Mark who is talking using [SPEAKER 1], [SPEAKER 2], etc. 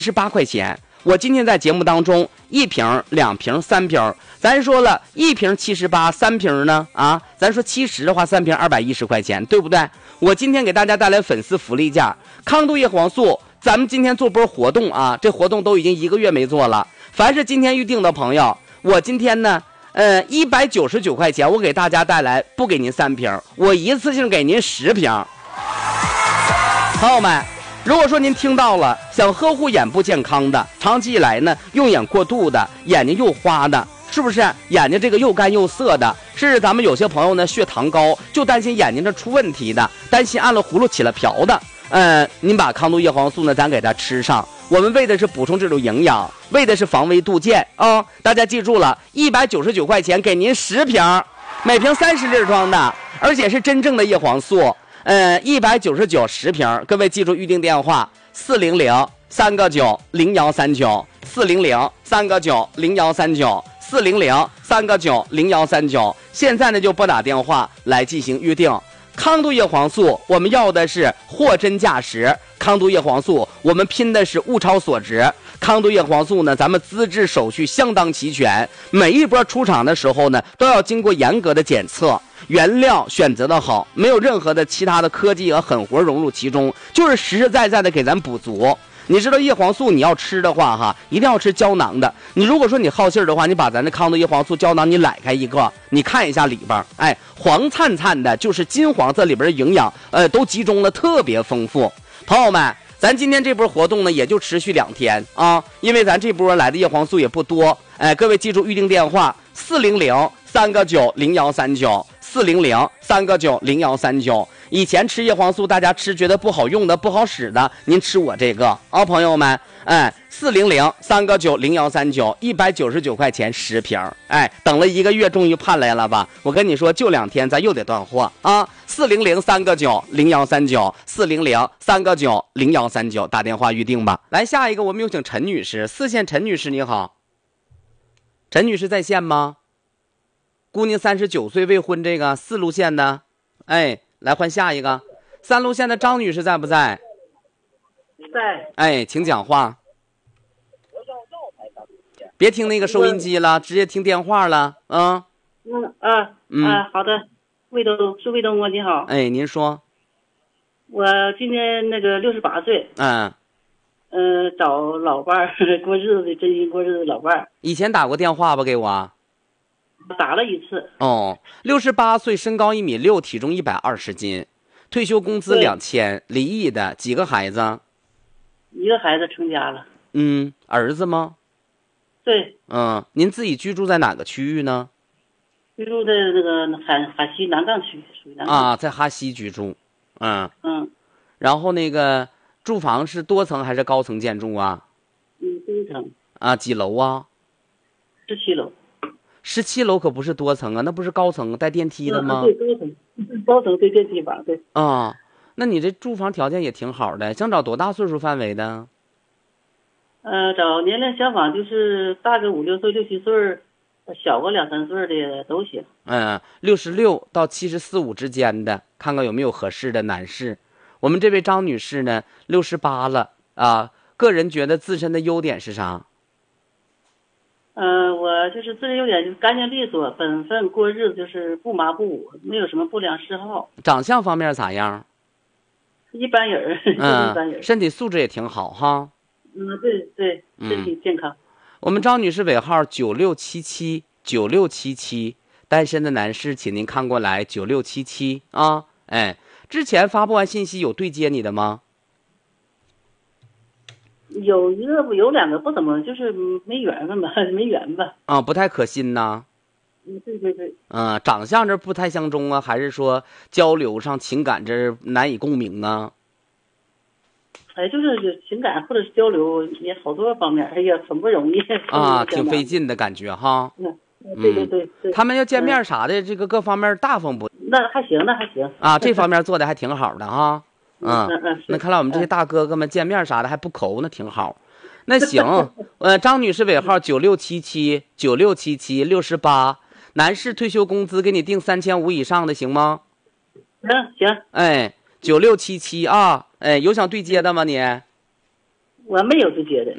[SPEAKER 1] 18块钱。我今天在节目当中1瓶、2瓶、3瓶，咱说了1瓶78，3瓶呢咱说70的话，3瓶210块钱，对不对？我今天给大家带来粉丝福利价，康度叶黄素，咱们今天做波活动这活动都已经1个月没做了。凡是今天预定的朋友，我今天呢199块钱，我给大家带来，不给您3瓶，我一次性给您10瓶。朋友们，如果说您听到了，想呵护眼部健康的，长期以来呢用眼过度的，眼睛又花的，是不是眼睛这个又干又涩的，甚至咱们有些朋友呢血糖高，就担心眼睛这出问题的，担心按了葫芦起了瓢的，您把康度叶黄素呢咱给它吃上，我们为的是补充这种营养，为的是防微杜渐大家记住了，199块钱给您10瓶，每瓶30粒装的，而且是真正的叶黄素，199 10瓶，各位记住预定电话400-399-0139，400-399-0139，400-399-0139，现在呢就拨打电话来进行预定。康度叶黄素我们要的是货真价实，康度叶黄素我们拼的是物超所值，康度叶黄素呢咱们资质手续相当齐全，每一波出厂的时候呢都要经过严格的检测，原料选择的好，没有任何的其他的科技和狠活融入其中，就是实实在在的给咱补足。你知道叶黄素你要吃的话一定要吃胶囊的，你如果说你好信儿的话，你把咱的康度叶黄素胶囊你揽开一个，你看一下里边黄灿灿的，就是金黄色，里边的营养都集中了，特别丰富。朋友们，咱今天这波活动呢也就持续2天因为咱这波来的叶黄素也不多，各位记住预定电话400-399-0139，400-399-0139。以前吃叶黄素大家吃觉得不好用的不好使的，您吃我这个朋友们400-399-0139，199块钱10瓶，等了1个月终于盼来了吧？我跟你说就2天咱又得断货400-399-0139，400-399-0139，打电话预定吧。来下一个我们有请陈女士，4线陈女士你好。陈女士在线吗？姑娘39岁未婚，这个4路线的来换下一个3路线的张女士在不在？在。请讲话。别听那个收音机了，直接听电话了
[SPEAKER 2] 好的，魏东是魏东吗？你好。
[SPEAKER 1] 您说。
[SPEAKER 2] 我今年那个68岁。找老伴儿过日子，真心过日子老伴儿。
[SPEAKER 1] 以前打过电话吧给我？
[SPEAKER 2] 打了1次。
[SPEAKER 1] 68岁，身高1.6米，体重120斤，退休工资2000，离异的，几个孩子
[SPEAKER 2] ？1个孩子成家了。
[SPEAKER 1] 儿子吗？
[SPEAKER 2] 对。
[SPEAKER 1] 您自己居住在哪个区域呢？
[SPEAKER 2] 居住在那个哈西南岗区，属于南岗。
[SPEAKER 1] 在哈西居住。然后那个住房是多层还是高层建筑啊？
[SPEAKER 2] 多层。
[SPEAKER 1] 几楼啊
[SPEAKER 2] ？17楼。
[SPEAKER 1] 17楼可不是多层那不是高层带电梯的吗？
[SPEAKER 2] 对，高层对电梯房，对。
[SPEAKER 1] 那你这住房条件也挺好的，想找多大岁数范围的？
[SPEAKER 2] 找年龄相仿，就是大个5、6岁、6、7岁，小个2、3岁的都行。
[SPEAKER 1] 66到74、5之间的，看看有没有合适的男士。我们这位张女士呢，68了个人觉得自身的优点是啥？
[SPEAKER 2] 我就是自身优点就是干净利索、本分，过日子就是不麻不舞，没有什么不良嗜好。
[SPEAKER 1] 长相方面咋样？
[SPEAKER 2] 一般人。一般人。
[SPEAKER 1] 身体素质也挺好哈。
[SPEAKER 2] 对，身体健康。
[SPEAKER 1] 我们张女士尾号9677，9677，单身的男士请您看过来9677之前发布完信息有对接你的吗？
[SPEAKER 2] 有2个不怎么，就是没缘分吧，没缘吧。
[SPEAKER 1] 不太可信呐。
[SPEAKER 2] 对。
[SPEAKER 1] 长相这不太相中还是说交流上情感这难以共鸣啊？
[SPEAKER 2] 就是情感或者是交流也好多方面，很不容易
[SPEAKER 1] 挺费劲的感觉哈。
[SPEAKER 2] 对。
[SPEAKER 1] 他们要见面啥的，这个各方面大方不？
[SPEAKER 2] 那还行。
[SPEAKER 1] 这方面做的还挺好的哈。那看来我们这些大哥哥们见面啥的还不抠，那挺好。那行，张女士尾号9677，9677，68，男士退休工资给你定3500以上的行吗？
[SPEAKER 2] 行。
[SPEAKER 1] 9677有想对接的吗你？
[SPEAKER 2] 我没有直接的。